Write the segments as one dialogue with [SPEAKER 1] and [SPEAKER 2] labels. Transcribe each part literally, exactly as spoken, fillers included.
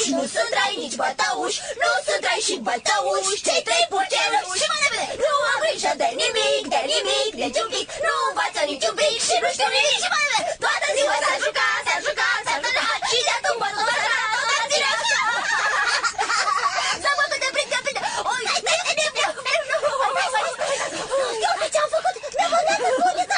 [SPEAKER 1] bătăuși, nu sunt rai nici bătăuși, nu sunt rai și bătăuși, cei trei purceluși. Și mai repede, nu am grijă de nimic, de nimic, nici un pic, nu învață nici un pic și nu știu nimic. Și mai repede, toată ziua s-a jucat, s-a jucat, s-a jucat și de atunci bătut tot a ține așa. Să văd cât de prind, de prind. Oi, ce-am făcut? Ne-am băgat în funița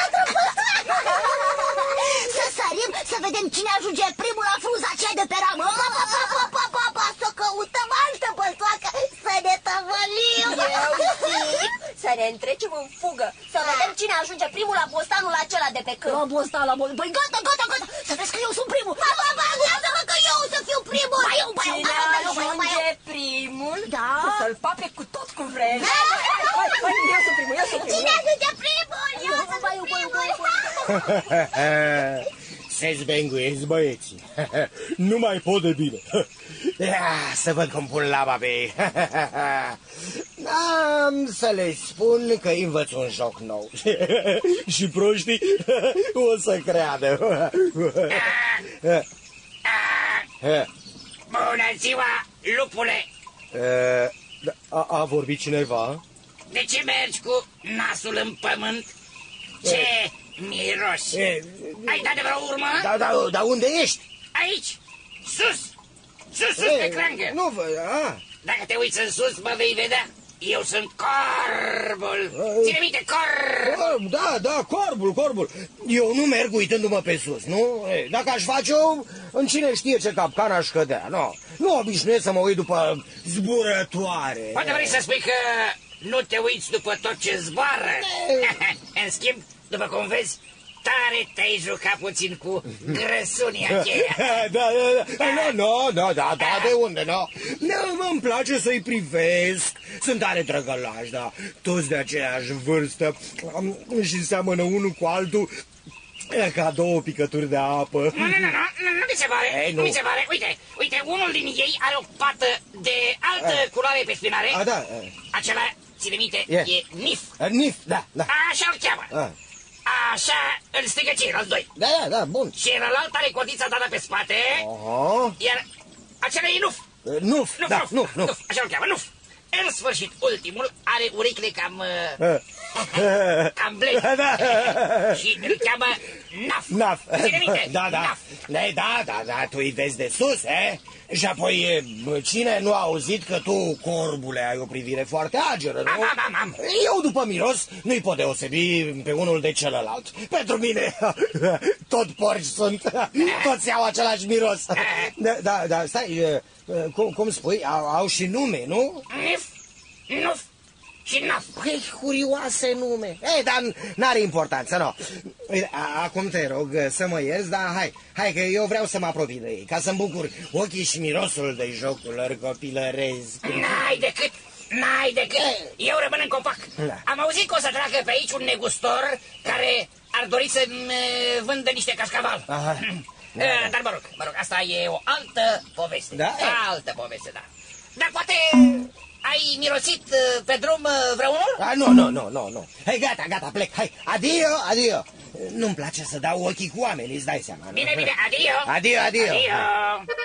[SPEAKER 1] Să sărim, să vedem cine ajunge primul la frunza aceea de pe ramă. Pa, pa, pa, pa, pa, pa, pa, să căutăm altă băltoacă, să ne tăvălim.
[SPEAKER 2] Eu zic să ne întrecem în fugă, să vedem cine ajunge primul la bostanul acela de pe câmp.
[SPEAKER 1] La bostan, la bostan. Păi gata, gata, gata. Să vezi că eu sunt primul. Pa, pa, pa, lasă-mă că eu o să fiu primul. Ba eu, ba eu,
[SPEAKER 2] Cine
[SPEAKER 1] ba eu, ba eu, ba eu.
[SPEAKER 2] ajunge primul,
[SPEAKER 1] Da?
[SPEAKER 2] să-l pape cu tot cu vreme. Hai, hai, eu sunt primul, eu sunt primul.
[SPEAKER 1] Cine ajunge primul? Eu o să fiu primul.
[SPEAKER 3] Se zbenguiesc băieții. Nu mai pot de bine. Ia, să văd cum pun laba pe ei. Am să le spun că învăț un joc nou. Și proștii o să creadă.
[SPEAKER 4] Bună ziua, lupule!
[SPEAKER 3] A, a vorbit cineva?
[SPEAKER 4] De ce mergi cu nasul în pământ? Ce miros!
[SPEAKER 3] E,
[SPEAKER 4] Ai dat de vreo urmă?
[SPEAKER 3] Da, da, dar unde ești?
[SPEAKER 4] Aici, sus! Sus, sus,
[SPEAKER 3] E,
[SPEAKER 4] pe crangă!
[SPEAKER 3] Nu vă... A.
[SPEAKER 4] Dacă te uiți în sus, mă vei vedea. Eu sunt corbul. Ține minte, corb!
[SPEAKER 3] Corb, da, da, corbul, corbul. Eu nu merg uitându-mă pe sus, nu? E, dacă aș face-o, în cine știe ce capcan aș cădea, nu? Nu obișnuiesc să mă uit după zburătoare.
[SPEAKER 4] Poate vrei să spui că nu te uiți după tot ce zboară? În schimb, după cum vezi, tare te-ai jucat puțin cu grăsunia aceea.
[SPEAKER 3] Da, da, da, nu, nu, nu, da, da, de unde, nu? Nu, îmi place să-i privesc, sunt tare drăgălași, da, toți de aceeași vârstă și seamănă unul cu altul ca două picături de apă.
[SPEAKER 4] Nu, nu, nu, nu, nu mi se pare,
[SPEAKER 3] Ei,
[SPEAKER 4] nu
[SPEAKER 3] nu
[SPEAKER 4] mi se pare, uite, uite, unul din ei are o pată de altă culoare pe spinare.
[SPEAKER 3] A, da.
[SPEAKER 4] Acela, ține minte,
[SPEAKER 3] E.
[SPEAKER 4] e Nif.
[SPEAKER 3] Nif, da, da.
[SPEAKER 4] Așa-l cheamă.
[SPEAKER 3] A.
[SPEAKER 4] Așa îl strigă ceilalți doi.
[SPEAKER 3] Da, da, da, bun.
[SPEAKER 4] Și celălalt are codița dată pe spate,
[SPEAKER 3] Aha.
[SPEAKER 4] iar acela e Nuf.
[SPEAKER 3] Nuf,
[SPEAKER 4] Nuf,
[SPEAKER 3] da,
[SPEAKER 4] Nuf,
[SPEAKER 3] nuf, nuf.
[SPEAKER 4] Nuf, așa-l cheamă, Nuf. În sfârșit, ultimul are urechile cam...
[SPEAKER 3] Uh.
[SPEAKER 4] cam blegi.
[SPEAKER 3] Da.
[SPEAKER 4] Și îl cheamă Naf.
[SPEAKER 3] Naf.
[SPEAKER 4] Ține minte,
[SPEAKER 3] Da, da.
[SPEAKER 4] Naf.
[SPEAKER 3] Da, da, da, da, tu îi vezi de sus, eh? Și apoi, cine nu a auzit că tu, corbule, ai o privire foarte ageră, nu?
[SPEAKER 4] Am, am, am, am.
[SPEAKER 3] Eu, după miros, nu-i pot deosebi pe unul de celălalt. Pentru mine, tot porci sunt, toți au același miros. Da, da, da, stai, cum, cum spui, au, au și nume, nu?
[SPEAKER 4] Nif, Nuf și Naf.
[SPEAKER 3] Păi, curioase nume. Ei, dar n-are importanță, nu. Acum te rog să mă ierți, dar hai, hai că eu vreau să mă apropii de ei, ca să-mi bucur ochii și mirosul de jocul lor copilăresc.
[SPEAKER 4] N-ai decât, n-ai decât. Eu rămân în copac.
[SPEAKER 3] Da.
[SPEAKER 4] Am auzit că o să treacă pe aici un negustor care ar dori să-mi vândă niște cascaval.
[SPEAKER 3] Aha.
[SPEAKER 4] Da. Dar mă rog, mă rog, asta e o altă poveste.
[SPEAKER 3] Da?
[SPEAKER 4] Altă poveste, da. Dar poate... Ai mirosit pe drum vreunul?
[SPEAKER 3] A, nu, nu, nu, nu, nu. Hai, gata, gata, plec, hai, adio, adio. Nu-mi place să dau ochii cu oamenii, îți dai seama, nu?
[SPEAKER 4] Bine, bine, adio.
[SPEAKER 3] Adio, adio.
[SPEAKER 4] Adio.